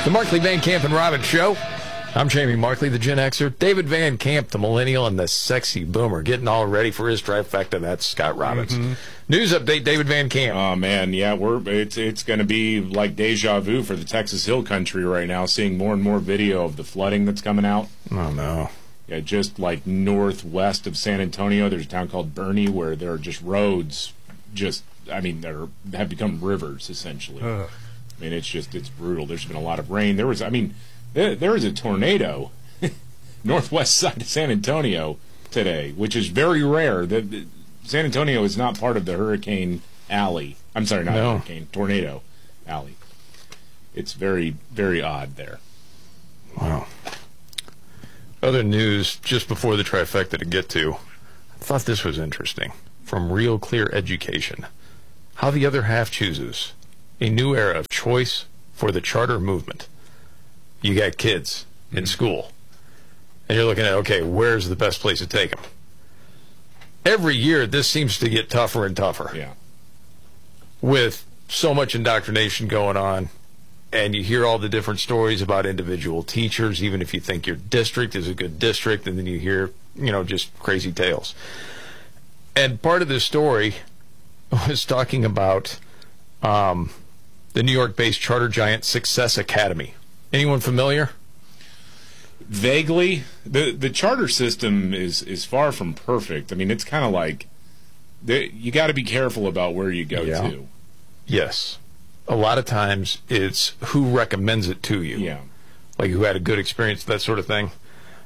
The Markley, Van Camp, and Robbins Show. I'm Jamie Markley, the Gen Xer. David Van Camp, the millennial, and the sexy boomer, getting all ready for his trifecta. That's Scott Robbins. News update, David Van Camp. Oh, man, yeah, it's going to be like deja vu for the Texas Hill Country right now, seeing more and more video of the flooding that's coming out. Oh, no. Yeah, just like northwest of San Antonio, there's a town called Bernie where there are just roads, that have become rivers, essentially. I mean, it's brutal. There's been a lot of rain. There was a tornado northwest side of San Antonio today, which is very rare. San Antonio is not part of the hurricane alley. I'm sorry, tornado alley. It's very, very odd there. Wow. Other news just before the trifecta to get to. I thought this was interesting. From Real Clear Education. How the Other Half Chooses. A new era of choice for the charter movement. You got kids in school, and you're looking at, okay, where's the best place to take them? Every year, this seems to get tougher and tougher. Yeah. With so much indoctrination going on, and you hear all the different stories about individual teachers, even if you think your district is a good district, and then you hear, just crazy tales. And part of the story was talking about the New York-based charter giant Success Academy. Anyone familiar? Vaguely. The charter system is far from perfect. I mean, it's kind of like you got to be careful about where you go to. Yes. A lot of times it's who recommends it to you. Yeah. Like who had a good experience, that sort of thing.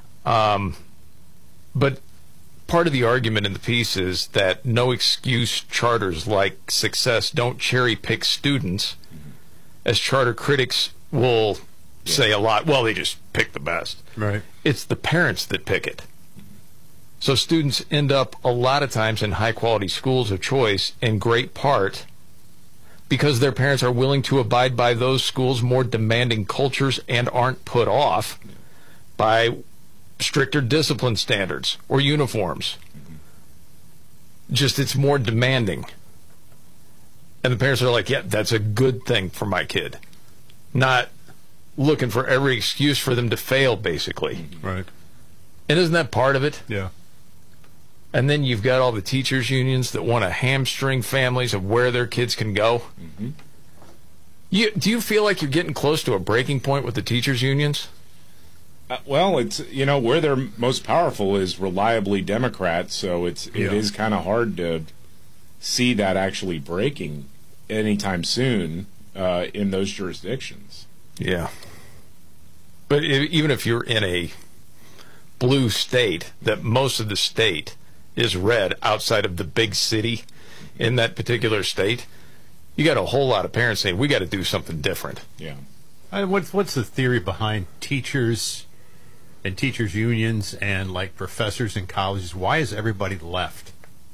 But part of the argument in the piece is that no excuse charters like Success don't cherry-pick students, as charter critics will say a lot. Well, they just pick the best. Right. It's the parents that pick it. So students end up a lot of times in high-quality schools of choice in great part because their parents are willing to abide by those schools' more demanding cultures and aren't put off by stricter discipline standards or uniforms. Just it's more demanding. And the parents are like, yeah, that's a good thing for my kid. Not looking for every excuse for them to fail, basically. Right. And isn't that part of it? Yeah. And then you've got all the teachers' unions that want to hamstring families of where their kids can go. Do you feel like you're getting close to a breaking point with the teachers' unions? Well, it's where they're most powerful is reliably Democrat, so it is kind of hard to see that actually breaking anytime soon in those jurisdictions. Yeah. But even if you're in a blue state, that most of the state is red outside of the big city in that particular state, you got a whole lot of parents saying, we got to do something different. Yeah. What's the theory behind teachers and teachers' unions and like professors in colleges? Why is everybody left?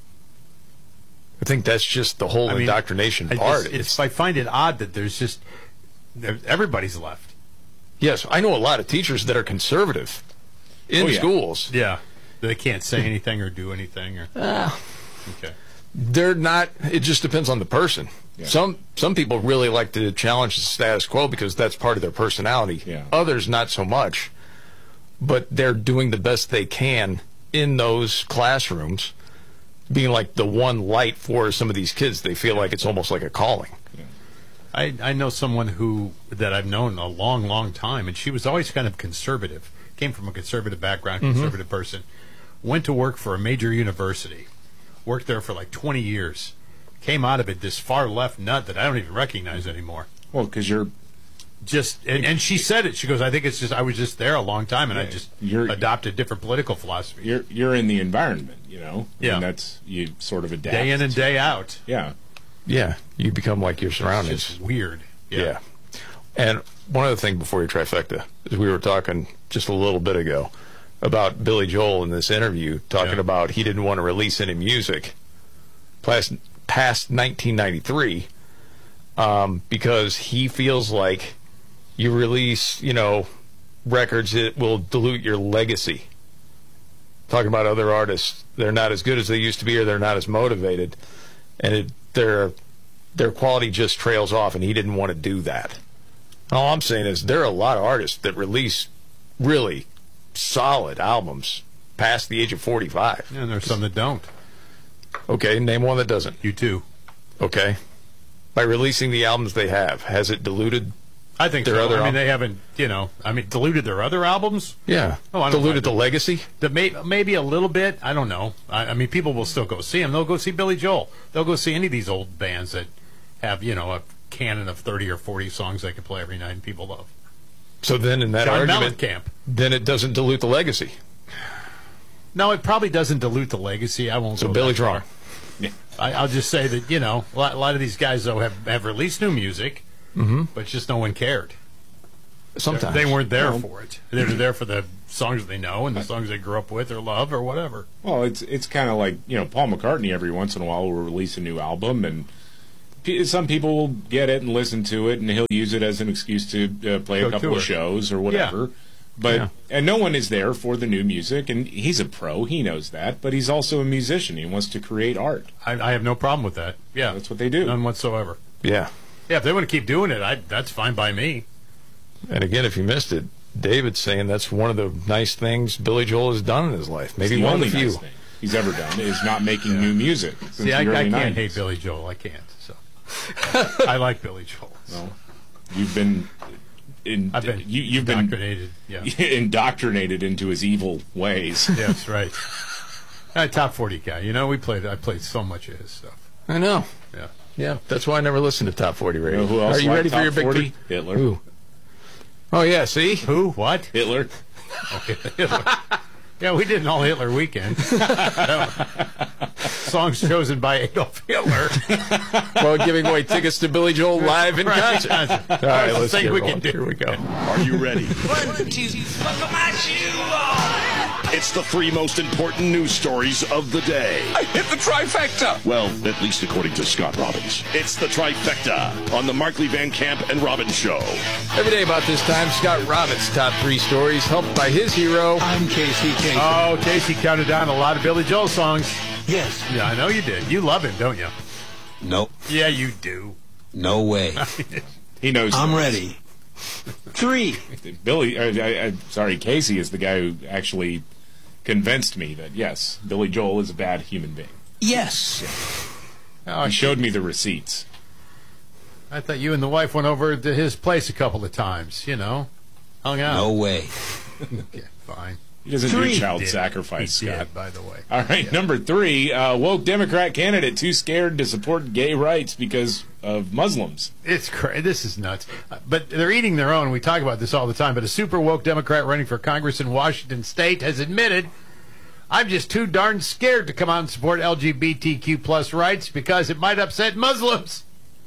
I think that's just the whole indoctrination part. I find it odd that everybody's left. Yes, I know a lot of teachers that are conservative in schools. Yeah. They can't say anything or do anything. Okay. They're not. It just depends on the person. Yeah. Some people really like to challenge the status quo because that's part of their personality. Yeah. Others not so much. But they're doing the best they can in those classrooms, being like the one light for some of these kids. They feel like it's almost like a calling. Yeah. I know someone that I've known a long, long time, and she was always kind of conservative. Came from a conservative background, conservative person. Went to work for a major university. Worked there for like 20 years. Came out of it this far left nut that I don't even recognize anymore. Well, because you're and she said it. She goes, I think it's just I was just there a long time, and I just adopted different political philosophy. You're in the environment, Yeah. And that's you sort of adapt. Day in and day out. Yeah. Yeah, you become like your surroundings. It's just weird. Yeah. And one other thing before your trifecta is we were talking just a little bit ago about Billy Joel in this interview, talking about he didn't want to release any music past 1993 because he feels like you release, records, it will dilute your legacy. Talking about other artists, they're not as good as they used to be, or they're not as motivated, and their quality just trails off, and he didn't want to do that. All I'm saying is there are a lot of artists that release really solid albums past the age of 45. And there's some that don't. Okay, name one that doesn't. U2. Okay. By releasing the albums they have, has it diluted? I think Their so. other I mean, they haven't, diluted their other albums. Yeah. Oh, I don't diluted mind the legacy? Maybe a little bit. I don't know. I mean, people will still go see him. They'll go see Billy Joel. They'll go see any of these old bands that have, a canon of 30 or 40 songs they can play every night and people love. So then in that John argument, Mellencamp. then it doesn't dilute the legacy. No, it probably doesn't dilute the legacy. I won't So go Billy's that far. wrong. Yeah. I'll just say that, a lot of these guys, though, have released new music, but just no one cared. Sometimes. They weren't there for it. They were there for the songs they know and the songs they grew up with or love or whatever. Well, it's kind of like, Paul McCartney every once in a while will release a new album, and some people will get it and listen to it, and he'll use it as an excuse to play Go a couple tour. of shows or whatever. Yeah. But and no one is there for the new music, and he's a pro, he knows that, but he's also a musician. He wants to create art. I have no problem with that. Yeah. That's what they do. None whatsoever. Yeah. Yeah, if they want to keep doing it, that's fine by me. And again, if you missed it, David's saying that's one of the nice things Billy Joel has done in his life. Maybe It's the one of only the few. nice thing he's ever done is not making new music. Since See, I the early can't 90s. hate Billy Joel. I can't. So I like Billy Joel. Well, you've been I've been you've been indoctrinated. Yeah. indoctrinated into his evil ways. Yes, right. Top 40 guy. I played so much of his stuff. I know. Yeah. Yeah, that's why I never listened to Top 40 radio. You know who else Are you liked ready for Top your big 40? Hitler. Who? Oh, yeah, see? Who? What? Hitler. Hitler. Yeah, we did an all Hitler weekend. Songs chosen by Adolf Hitler. While giving away tickets to Billy Joel live in concert. All right, let's think get we rolling. can do. Here we go. Are you ready? It's the three most important news stories of the day. I hit the trifecta. Well, at least according to Scott Robbins. It's the trifecta on the Markley Van Camp and Robbins Show. Every day about this time, Scott Robbins' top three stories, helped by his hero. I'm Casey Kasem. Oh, Casey counted down a lot of Billy Joel songs. Yes. Yeah, I know you did. You love him, don't you? Nope. Yeah, you do. No way. He knows. I'm this. ready. 3. Billy, sorry, Casey is the guy who actually convinced me that yes, Billy Joel is a bad human being. Yes. Oh, He showed me the receipts. I thought you and the wife went over to his place a couple of times, hung out. No way. Okay, fine. He doesn't do 3. child Did. sacrifice, He Scott. did, by the way. All right, number 3, woke Democrat candidate too scared to support gay rights because of Muslims. It's crazy. This is nuts. But they're eating their own. We talk about this all the time. But a super woke Democrat running for Congress in Washington State has admitted, I'm just too darn scared to come out and support LGBTQ plus rights because it might upset Muslims.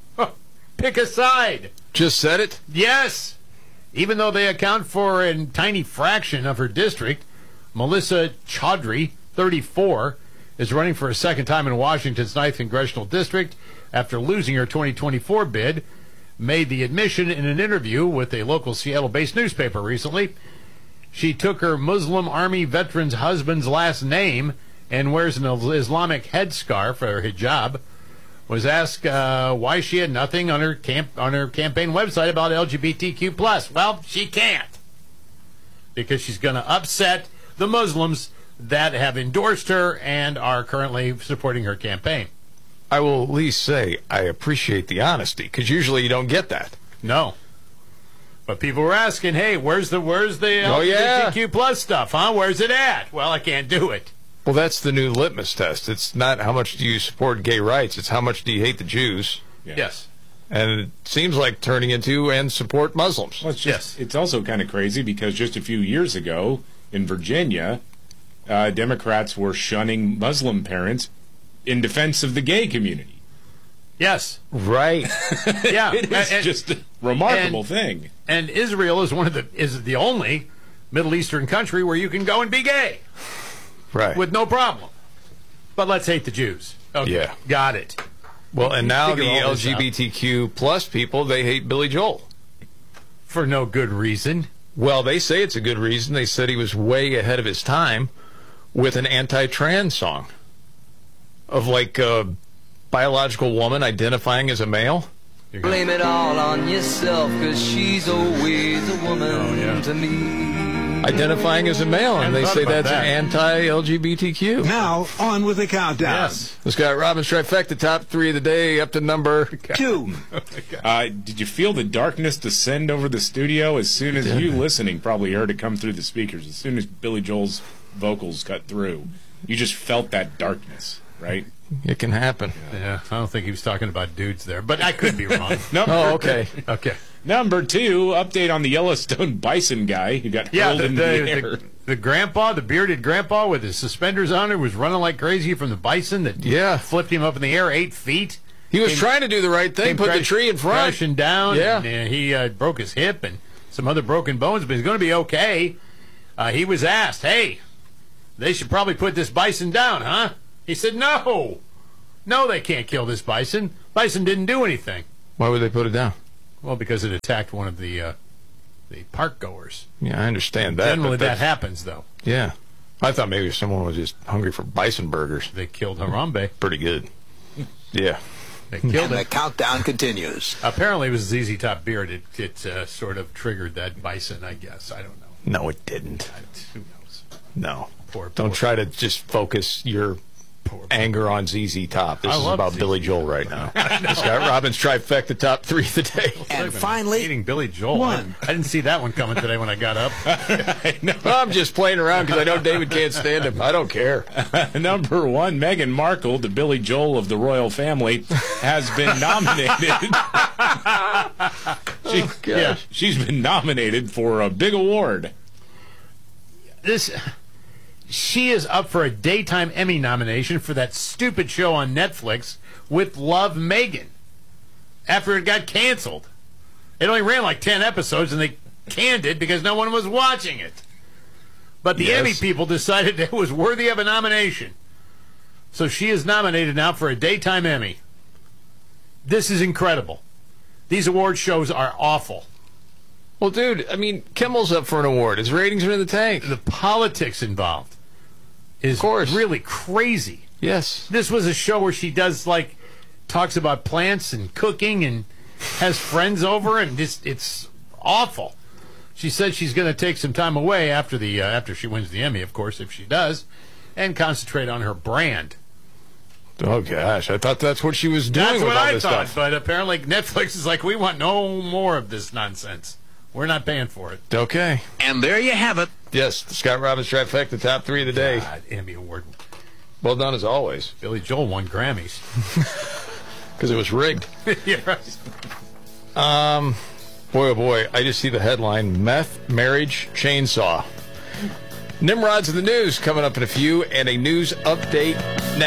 Pick a side. Just said it. Yes. Even though they account for a tiny fraction of her district, Melissa Chaudhry, 34, is running for a second time in Washington's 9th Congressional District after losing her 2024 bid, made the admission in an interview with a local Seattle-based newspaper recently. She took her Muslim Army veteran's husband's last name and wears an Islamic headscarf, or hijab. Was asked why she had nothing on her campaign website about LGBTQ+. Well, she can't, because she's going to upset the Muslims that have endorsed her and are currently supporting her campaign. I will at least say I appreciate the honesty, because usually you don't get that. No. But people were asking, hey, where's the Oh, yeah. LGBTQ+ stuff, huh? Where's it at? Well, I can't do it. Well, that's the new litmus test. It's not how much do you support gay rights, it's how much do you hate the Jews. Yeah. Yes. And it seems like turning into and support Muslims. Well, it's also kind of crazy because just a few years ago in Virginia, Democrats were shunning Muslim parents in defense of the gay community. Yes. Right. Yeah. It is just a remarkable thing. And Israel is the only Middle Eastern country where you can go and be gay Right. with no problem. But let's hate the Jews. Okay. Yeah. Got it. Well, and now the Figure all this out. LGBTQ plus people, they hate Billy Joel. For no good reason. Well, they say it's a good reason. They said he was way ahead of his time with an anti-trans song of like a biological woman identifying as a male. Blame it all on yourself, 'cause she's always a woman to me. Identifying as a male, and they say that's that. anti-LGBTQ. Now, on with the countdown. Yes. The Scott Robbins trifecta, top 3 of the day, up to number 2. Did you feel the darkness descend over the studio as soon as you listening probably heard it come through the speakers? As soon as Billy Joel's vocals cut through, you just felt that darkness, right? It can happen. Yeah, I don't think he was talking about dudes there, but I could be wrong. Oh, okay. Okay. Number 2, update on the Yellowstone bison guy who got hurled into the air. The grandpa, the bearded grandpa with his suspenders on, was running like crazy from the bison that flipped him up in the air 8 feet. He was trying to do the right thing, put the tree in front. Crashing down. Yeah. And he broke his hip and some other broken bones, but he's going to be okay. He was asked, hey, they should probably put this bison down, huh? He said, no. No, they can't kill this bison. Bison didn't do anything. Why would they put it down? Well, because it attacked one of the park goers. Yeah, I understand that. Generally, but that happens, though. Yeah. I thought maybe someone was just hungry for bison burgers. They killed Harambe. Pretty good. Yeah. They killed And the him. countdown continues. Apparently, it was ZZ Top beard. It sort of triggered that bison, I guess. I don't know. No, it didn't. Who knows? No. Poor Don't try to just focus your anger on ZZ Top. This I is love about ZZ Billy Joel right now. Scott Robbins trifecta, top 3 of the day. And finally, Eating Billy Joel. 1. I didn't see that one coming today when I got up. I'm just playing around because I know David can't stand him. I don't care. Number 1, Meghan Markle, the Billy Joel of the royal family, has been nominated. She's been nominated for a big award. She is up for a Daytime Emmy nomination for that stupid show on Netflix with Love Megan after it got canceled. It only ran like 10 episodes and they canned it because no one was watching it. But the Emmy people decided it was worthy of a nomination. So she is nominated now for a Daytime Emmy. This is incredible. These award shows are awful. Well, dude, I mean, Kimmel's up for an award. His ratings are in the tank. The politics involved is really crazy. Yes. This was a show where she does talks about plants and cooking and has friends over, and it's awful. She said she's going to take some time away after she wins the Emmy, of course, if she does, and concentrate on her brand. Oh gosh, I thought that's what she was doing. That's with what all I this thought, stuff. but apparently Netflix is like, we want no more of this nonsense. We're not paying for it. Okay. and there you have it. Yes, the Scott Robbins trifecta, top 3 of the day. God, Emmy Award. Well done as always, Billy Joel won Grammys. because it was rigged. Yeah, right. Boy, oh boy, I just see the headline, Meth Marriage Chainsaw. Nimrod's in the news coming up in a few, and a news update next.